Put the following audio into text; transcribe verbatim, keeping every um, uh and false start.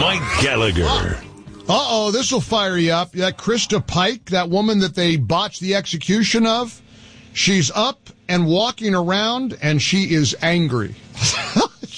Mike Gallagher. Uh-oh, this will fire you up. That Krista Pike, that woman that they botched the execution of, she's up and walking around, and she is angry.